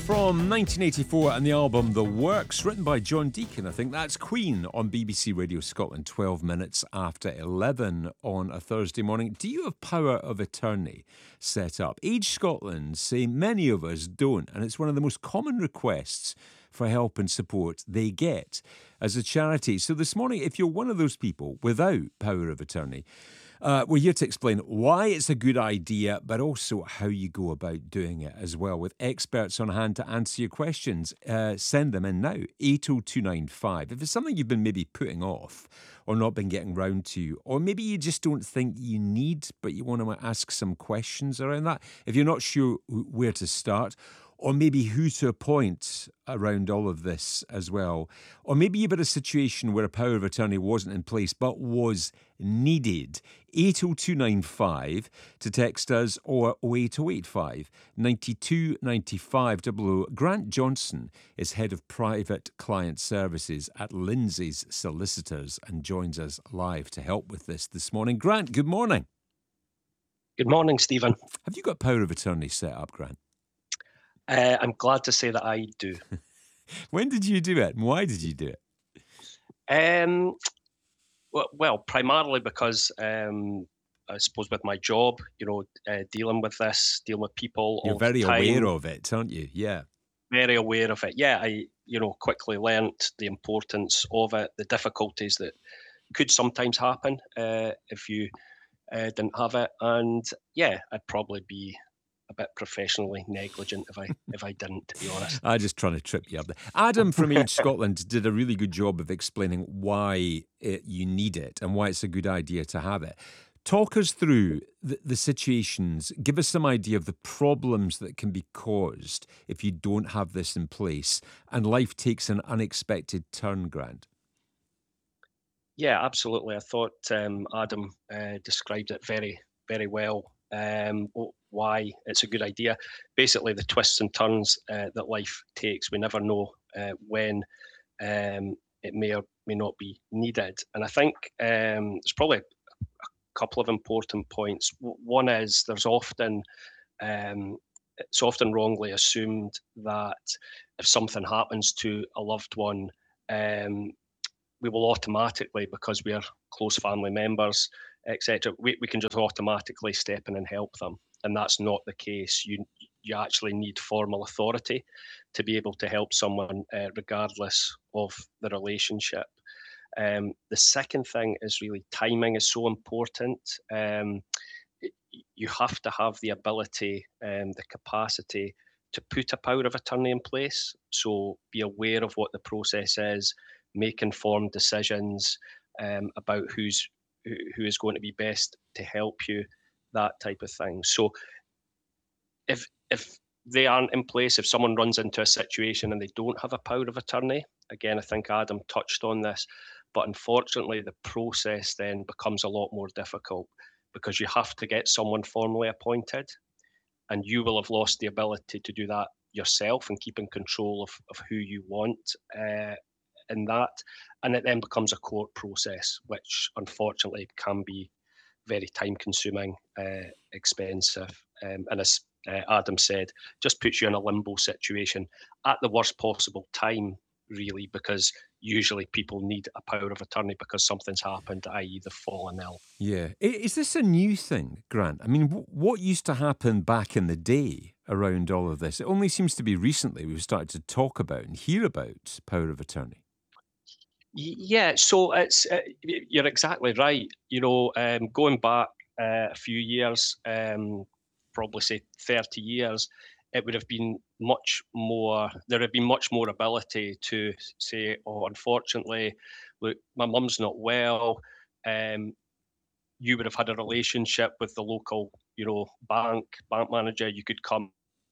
from 1984 and the album The Works, written by John Deacon. I think that's Queen on BBC Radio Scotland, 12 minutes after 11 on a Thursday morning. Do you have power of attorney set up? Age Scotland say many of us don't, and it's one of the most common requests for help and support they get as a charity. So this morning, if you're one of those people without power of attorney, we're here to explain why it's a good idea, but also how you go about doing it as well, with experts on hand to answer your questions. Send them in now, 80295. If it's something you've been maybe putting off or not been getting round to, or maybe you just don't think you need, but you want to ask some questions around that, if you're not sure where to start, or maybe who to appoint around all of this as well. Or maybe you've had a situation where a power of attorney wasn't in place but was needed. 80295 to text us, or 08085 92 95 00. Grant Johnson is Head of Private Client Services at Lindsay's Solicitors and joins us live to help with this morning. Grant, good morning. Good morning, Stephen. Have you got power of attorney set up, Grant? I'm glad to say that I do. When did you do it, and why did you do it? Well, primarily because I suppose with my job, dealing with people. You're very aware of it, aren't you? Yeah. Very aware of it. Yeah, I quickly learnt the importance of it, the difficulties that could sometimes happen if you didn't have it, and yeah, I'd probably be a bit professionally negligent if I didn't, to be honest. I'm just trying to trip you up there. Adam from Age Scotland did a really good job of explaining why you need it and why it's a good idea to have it. Talk us through the situations. Give us some idea of the problems that can be caused if you don't have this in place and life takes an unexpected turn, Grant. Yeah, absolutely. I thought Adam described it very, very well. Why it's a good idea. Basically, the twists and turns that life takes, we never know when it may or may not be needed. And I think there's probably a couple of important points. One is it's often wrongly assumed that if something happens to a loved one, we will automatically, because we are close family members, etc., we can just automatically step in and help them. And that's not the case. You actually need formal authority to be able to help someone regardless of the relationship. The second thing is really timing is so important. You have to have the ability, the capacity to put a power of attorney in place. So be aware of what the process is, make informed decisions about who is going to be best to help you, that type of thing. So if they aren't in place, if someone runs into a situation and they don't have a power of attorney, again, I think Adam touched on this, but unfortunately the process then becomes a lot more difficult because you have to get someone formally appointed, and you will have lost the ability to do that yourself and keep in control of who you want in that. And it then becomes a court process, which unfortunately can be very time consuming, expensive, and as Adam said, just puts you in a limbo situation at the worst possible time, really, because usually people need a power of attorney because something's happened, i.e. they've fallen ill. Yeah. Is this a new thing, Grant? I mean, what used to happen back in the day around all of this? It only seems to be recently we've started to talk about and hear about power of attorney. Yeah, so it's you're exactly right. Going back a few years, probably say 30 years, it would have been much more. There had been much more ability to say, "Oh, unfortunately, look, my mum's not well." You would have had a relationship with the local, bank manager. You could come.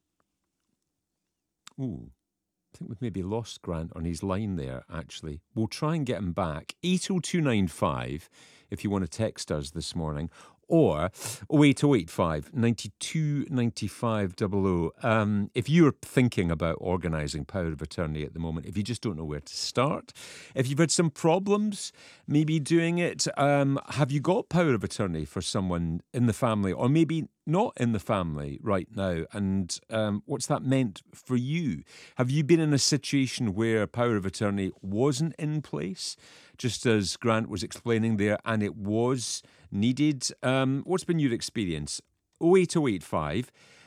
Ooh. I think we've maybe lost Grant on his line there, actually. We'll try and get him back. 80295 if you want to text us this morning, or 08085 92 95 00. If you're thinking about organising power of attorney at the moment, if you just don't know where to start, if you've had some problems maybe doing it, have you got power of attorney for someone in the family or maybe not in the family right now? And what's that meant for you? Have you been in a situation where power of attorney wasn't in place, just as Grant was explaining there, and it was needed? What's been your experience? 08085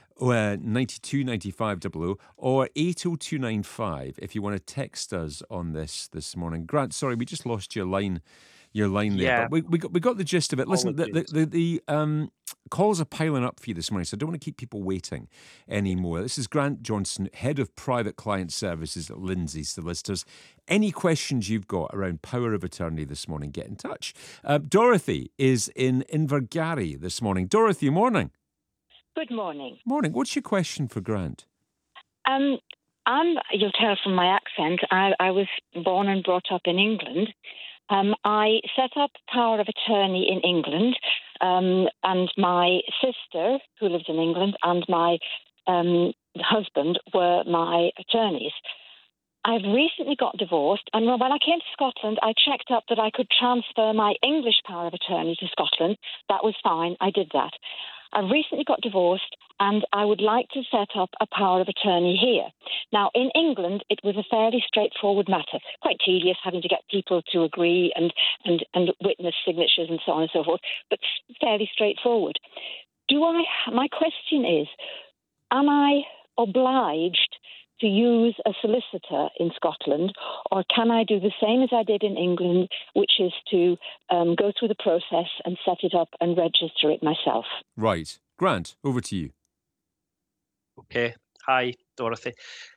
92 95 00 or 80295 if you want to text us on this morning. Grant, sorry, we just lost your line there, Yeah, but we got the gist of it. Listen, apologies. the calls are piling up for you this morning, so I don't want to keep people waiting anymore. This is Grant Johnson, Head of Private Client Services at Lindsay Solicitors. Any questions you've got around power of attorney this morning, get in touch. Dorothy is in Invergarry this morning. Dorothy, morning. Good morning. Morning. What's your question for Grant? You'll tell from my accent, I was born and brought up in England. I set up power of attorney in England, and my sister, who lives in England, and my husband were my attorneys. I've recently got divorced, and when I came to Scotland, I checked up that I could transfer my English power of attorney to Scotland. That was fine. I did that. I've recently got divorced, and I would like to set up a power of attorney here. Now, in England, it was a fairly straightforward matter. Quite tedious having to get people to agree and witness signatures and so on and so forth, but fairly straightforward. My question is, am I obliged to use a solicitor in Scotland, or can I do the same as I did in England, which is to go through the process and set it up and register it myself? Right. Grant, over to you. Okay. Hi, Dorothy.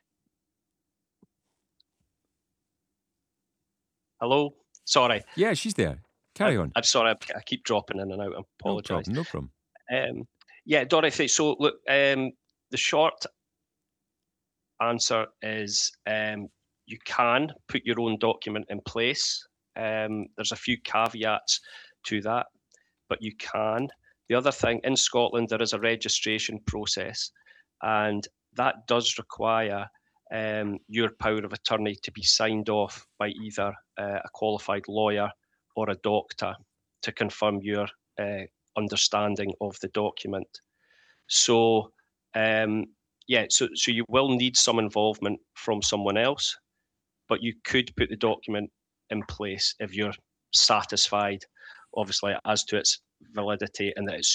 Hello? Sorry. Yeah, she's there. Carry on. I'm sorry, I keep dropping in and out. I apologise. No problem. Yeah, Dorothy, so look, the short answer is you can put your own document in place. There's a few caveats to that, but you can. The other thing, in Scotland, there is a registration process, and that does require your power of attorney to be signed off by either a qualified lawyer or a doctor to confirm your understanding of the document. So, so you will need some involvement from someone else, but you could put the document in place if you're satisfied, obviously, as to its validity and that it's